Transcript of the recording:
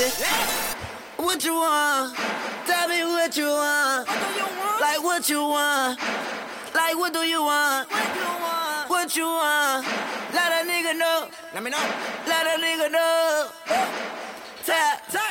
baby. What you want? Tell me what you want. Like what you want? Like what do you want? What you want? Let a nigga know. Let me know. Let a nigga know. Tap.